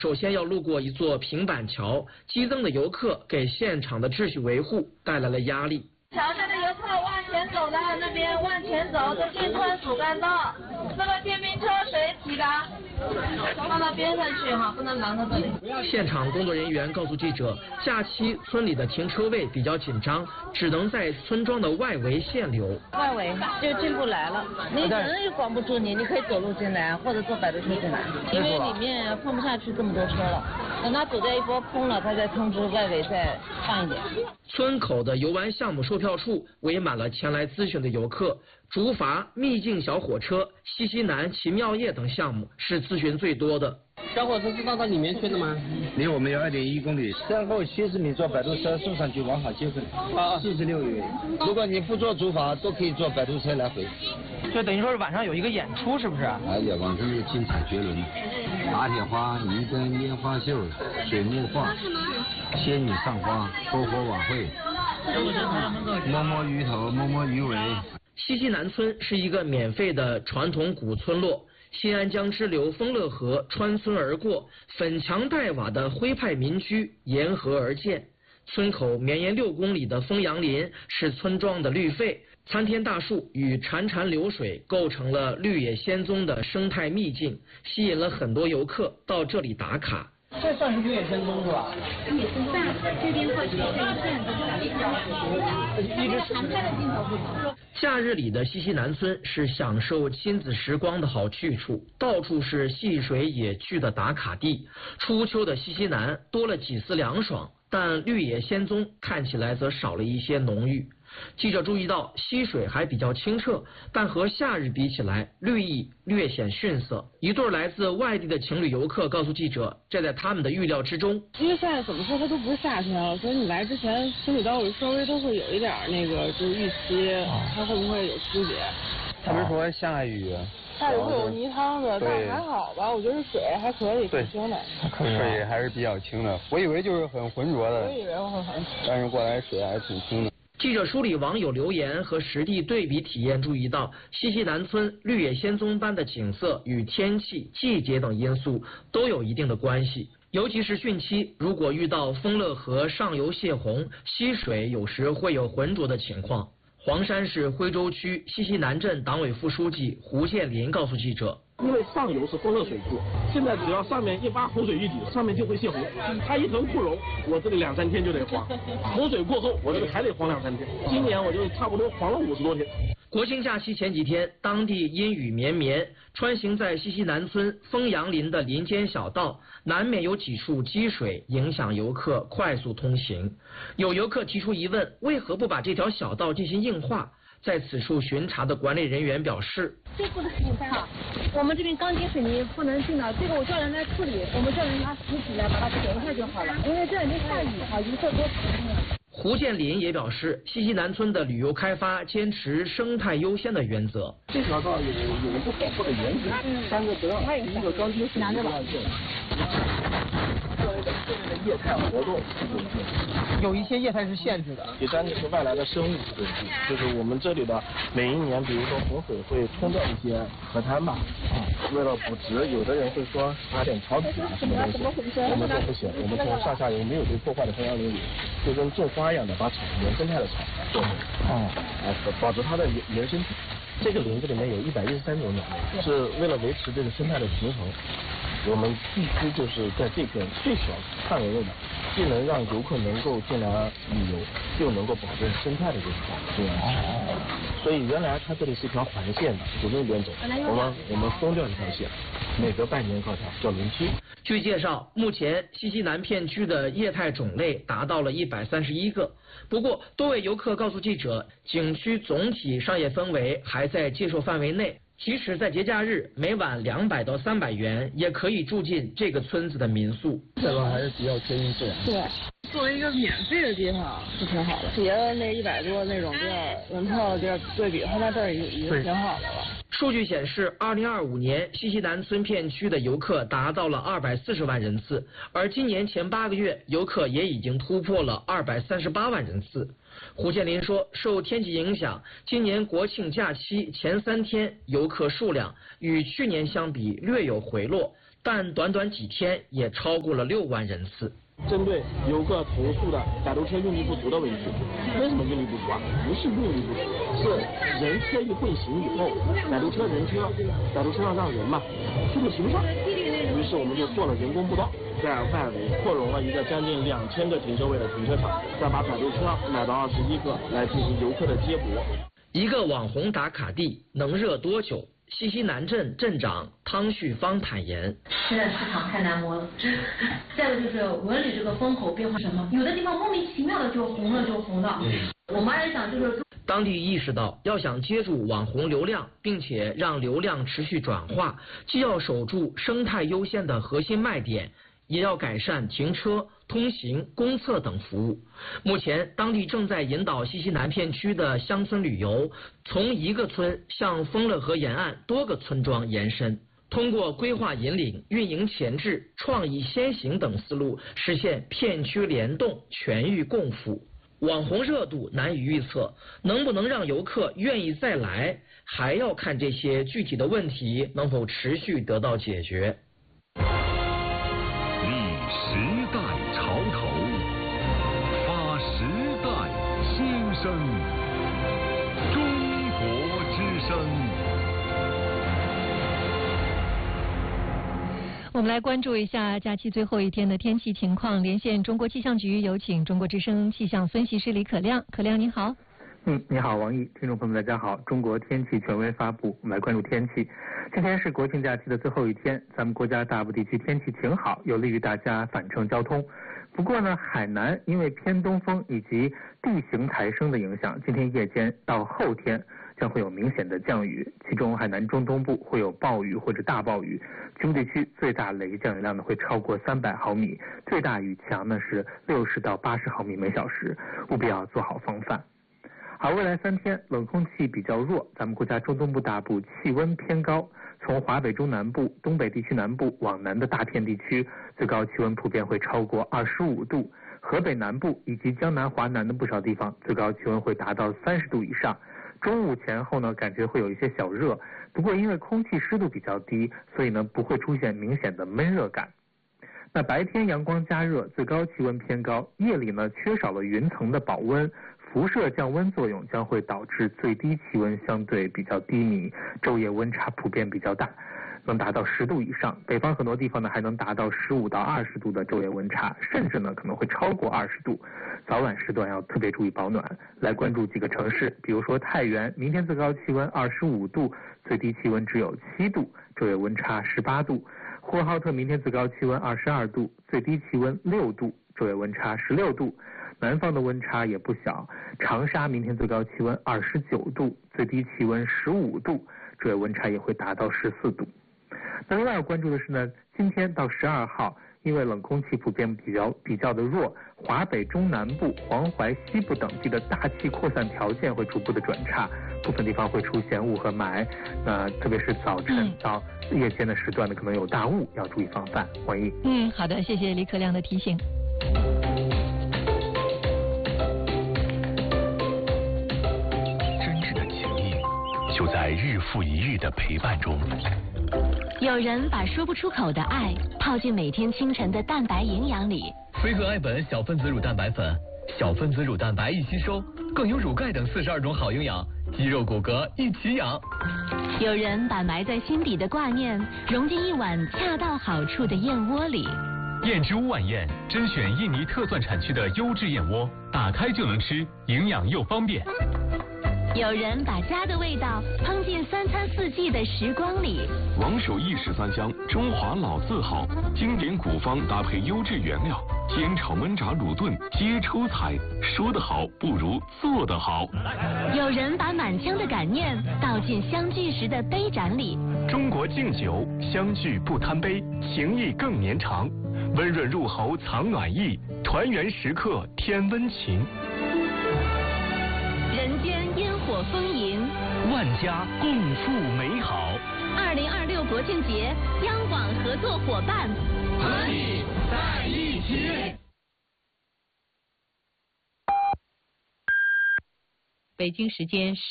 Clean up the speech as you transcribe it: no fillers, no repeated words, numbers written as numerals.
首先要路过一座平板桥，激增的游客给现场的秩序维护带来了压力。 桥下的游客往前走的，那边往前走都进川主干道，这个电瓶车谁骑的？放到边上去哈，不能拦到这里。 现场工作人员告诉记者，假期村里的停车位比较紧张，只能在村庄的外围限流。 外围就进不来了，你人也管不住你，你可以走路进来或者坐摆渡车进来，因为里面放不下去这么多车了。等他走掉一波空了，他再通知外围再放一点。 村口的游玩项目售票处围满了前来咨询的游客，竹筏、秘境小火车、西溪南奇妙夜等项目是咨询最多的。 小火车是到里面去的吗？ 离我们有2.1公里，身后70米坐摆渡车送上去，往好接回，46元。如果你不坐竹筏，都可以坐摆渡车来回。 就等于说是晚上有一个演出，是不是？ 哎呀，晚上有精彩绝伦，打铁花、鱼灯、烟花秀、水墨画、仙女上花、篝火晚会、摸摸鱼头、摸摸鱼尾。 西溪南村是一个免费的传统古村落。新安江支流丰乐河穿村而过，粉墙黛瓦的徽派民居沿河而建。村口绵延6公里的枫杨林是村庄的绿肺，参天大树与潺潺流水构成了绿野仙踪的生态秘境，吸引了很多游客到这里打卡。 这算是绿野仙踪是吧？ 绿野仙踪，这边过去这一片都是一直常态的镜头。 假日里的西溪南村是享受亲子时光的好去处，到处是戏水野趣的打卡地。初秋的西溪南多了几丝凉爽，但绿野仙踪看起来则少了一些浓郁。记者注意到溪水还比较清澈，但和夏日比起来，绿意略显逊色。一对来自外地的情侣游客告诉记者，这在他们的预料之中。 因为现在怎么说它都不是夏天了，所以你来之前心里都稍微都会有一点那个就是预期，它会不会有区别？ 他们说下雨。 下雨会有泥汤的，但还好吧，我觉得水还可以，挺清的。 水还是比较清的，我以为就是很浑浊的。 我以为会很。 但是过来水还是挺清的。 记者梳理网友留言和实地对比体验，注意到西溪南村绿野仙踪般的景色与天气、季节等因素都有一定的关系。尤其是汛期，如果遇到丰乐河上游泄洪，溪水有时会有浑浊的情况。黄山市徽州区西溪南镇党委副书记胡建林告诉记者， 因为上游是丰乐水库，现在只要上面一发洪水预警，上面就会泄洪。它一盆库容，我这里2-3天就得黄；洪水过后，我这里还得黄2-3天。今年我就差不多黄了50多天。 国庆假期前几天，当地阴雨绵绵，穿行在西溪南村枫杨林的林间小道，难免有几处积水，影响游客快速通行。有游客提出疑问，为何不把这条小道进行硬化？在此处巡查的管理人员表示， 这步的事情还好，我们这边钢筋水泥不能进的，这个我叫人来处理，我们叫人拿石子来把它填一下就好了，因为这里没下雨啊，游客多。 胡建林也表示，西溪南村的旅游开发坚持生态优先的原则。 这条道有一个保护的原则，3个德，第一个钢筋水泥的完建，业态活动有一些业态是限制的。 第3就是外来的生物是就是我们这里的每一年，比如说洪水会冲掉一些河滩吧，为了补植，有的人会说撒点草籽啊什么东西，我们说不行，我们从上下游没有被破坏的枫杨林里，就跟种花一样的把草原生态的草种保持它的原生体。这个林子里面有113种鸟类，是为了维持这个生态的平衡。我们必须就是在这片最小范围内的，既能让游客能够进来旅游，又能够保证生态的这种多样性。所以原来它这里是一条环线的，左右边走，我们松掉一条线，每隔半年高条叫林区。 据介绍，目前西溪南片区的业态种类达到了131个。不过，多位游客告诉记者，景区总体商业氛围还在接受范围内。即使在节假日，每晚200到300元也可以住进这个村子的民宿。 这个还是比较贴心自然。 对，作为一个免费的地方是挺好的，别的那100多那种店门票的店对比，它那这儿已经挺好的了。 数据显示，2025年西溪南村片区的游客达到了240万人次，而今年前8个月，游客也已经突破了238万人次。胡建林说，受天气影响，今年国庆假期前3天游客数量与去年相比略有回落， 但短短几天也超过了6万人次。 针对游客投诉的摆渡车运力不足的问题，为什么运力不足啊？不是运力不足，是人车一混行以后，摆渡车人车，摆渡车上让人嘛，速度提不上，于是我们就做了人工步道，在外围扩容了一个将近2000个停车位的停车场，再把摆渡车买到21个来进行游客的接驳。 一个网红打卡地能热多久？西溪南镇镇长汤旭芳坦言： 现在市场太难摸了。再一个就是文旅这个风口变化什么，有的地方莫名其妙的就红了就红了。我们也想就是当地意识到，要想接住网红流量，并且让流量持续转化，既要守住生态优先的核心卖点，也要改善停车、通行、公厕等服务。目前，当地正在引导西溪南片区的乡村旅游，从一个村向丰乐河沿岸多个村庄延伸，通过规划引领、运营前置、创意先行等思路，实现片区联动、全域共辅。网红热度难以预测，能不能让游客愿意再来，还要看这些具体的问题能否持续得到解决。 时代潮头，发时代心声，中国之声。 我们来关注一下假期最后一天的天气情况，连线中国气象局，有请中国之声气象分析师李可亮。可亮您好。 你好，王毅，听众朋友们大家好。中国天气权威发布，我们来关注天气。今天是国庆假期的最后一天，咱们国家大部地区天气晴好，有利于大家返程交通。不过呢，海南因为偏东风以及地形抬升的影响，今天夜间到后天将会有明显的降雨，其中海南中东部会有暴雨或者大暴雨，局部地区最大累计降雨量呢会超过300毫米，最大雨强呢是60到80毫米每小时，务必要做好防范。而未来3天冷空气比较弱，咱们国家中东部大部气温偏高，从华北中南部、东北地区南部往南的大片地区，最高气温普遍会超过25度，河北南部以及江南、华南的不少地方，最高气温会达到30度以上。中午前后呢，感觉会有一些小热，不过因为空气湿度比较低，所以呢不会出现明显的闷热感。那白天阳光加热，最高气温偏高，夜里呢缺少了云层的保温，辐射降温作用将会导致最低气温相对比较低迷，昼夜温差普遍比较大，能达到10度以上，北方很多地方呢还能达到15到20度的昼夜温差，甚至呢可能会超过20度。早晚时段要特别注意保暖。来关注几个城市，比如说太原，明天最高气温25度，最低气温只有7度，昼夜温差18度。呼和浩特明天最高气温22度，最低气温6度，昼夜温差16度。南方的温差也不小，长沙明天最高气温29度，最低气温15度，昼夜温差也会达到14度。那另外要关注的是呢，今天到12号，因为冷空气普遍比较的弱，华北中南部、黄淮西部等地的大气扩散条件会逐步的转差，部分地方会出现雾和霾，特别是早晨到夜间的时段呢，可能有大雾，要注意防范。王毅。 好的，谢谢李可亮的提醒。 真挚的情谊就在日复一日的陪伴中。 有人把说不出口的爱泡进每天清晨的蛋白营养里。 飞鹤爱本小分子乳蛋白粉，小分子乳蛋白一吸收，更有乳钙等42种好营养，肌肉骨骼一起养。 有人把埋在心底的挂念融进一碗恰到好处的燕窝里。 燕之屋晚宴甄选印尼特蒜产区的优质燕窝，打开就能吃，营养又方便。 有人把家的味道烹进3餐4季的时光里。 王守义13香，中华老字号，经典古方搭配优质原料，煎炒焖炸卤炖皆出彩。说得好不如做得好。 有人把满腔的感念倒进相聚时的杯盏里。 中国敬酒，相聚不贪杯，情谊更绵长。温润入喉藏暖意，团圆时刻添温情。 人间烟火丰盈， 万家共赴美好。 2026国庆节，央广合作伙伴和你在一起。 北京时间